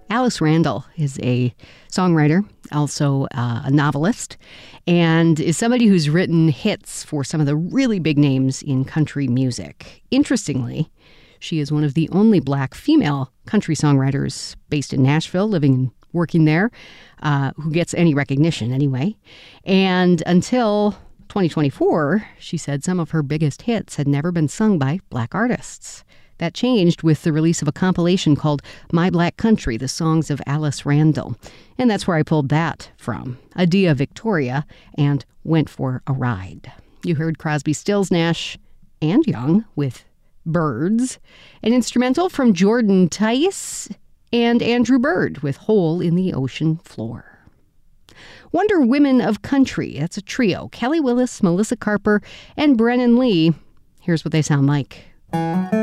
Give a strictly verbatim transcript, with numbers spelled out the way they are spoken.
Alice Randall is a songwriter, also uh, a novelist, and is somebody who's written hits for some of the really big names in country music. Interestingly, she is one of the only black female country songwriters based in Nashville, living and working there, uh, who gets any recognition anyway. And until twenty twenty-four, she said some of her biggest hits had never been sung by black artists. That changed with the release of a compilation called My Black Country, the songs of Alice Randall. And that's where I pulled that from, Adia Victoria and Went for a Ride. You heard Crosby, Stills, Nash, and Young with Birds, an instrumental from Jordan Tice and Andrew Bird with Hole in the Ocean Floor. Wonder Women of Country, that's a trio. Kelly Willis, Melissa Carper, and Brennan Lee. Here's what they sound like.